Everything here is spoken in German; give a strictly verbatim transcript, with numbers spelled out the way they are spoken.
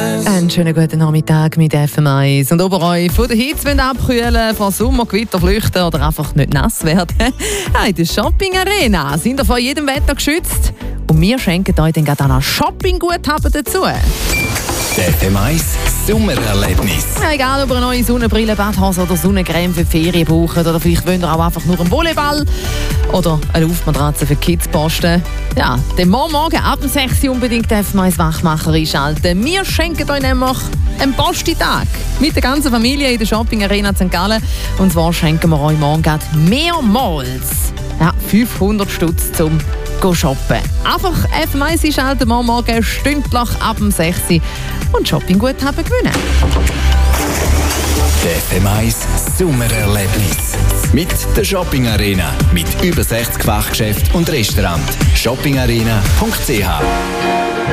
Einen schönen guten Nachmittag mit F M eins. Und ob ihr euch von der Hitze abkühlen, von Sommergewitter flüchten oder einfach nicht nass werden, in der Shopping Arena sind ihr vor jedem Wetter geschützt. Und wir schenken euch dann gerade noch Shopping-Guthaben dazu. F M eins Sommererlebnis. Ja, egal, ob ihr eine neue Sonnenbrille, Badhose oder Sonnencreme für die Ferien braucht, oder vielleicht wollt ihr auch einfach nur einen Volleyball oder eine Luftmatratze für die Kids posten. Ja, dann morgen Morgen ab sechs Uhr unbedingt F M eins Wachmacher einschalten. Wir schenken euch nämlich einen Postitag mit der ganzen Familie in der Shopping Arena Sankt Gallen. Und zwar schenken wir euch morgen gerade mehrmals ja, fünfhundert Stutz zum Go shoppen. Einfach F M eins einschalten, morgen morgen stündlich ab sechs Uhr und Shoppingguthaben gewinnen. Der F M eins Sommererlebnis. Mit der Shopping Arena. Mit über sechzig Fachgeschäften und Restaurants. shopping arena punkt c h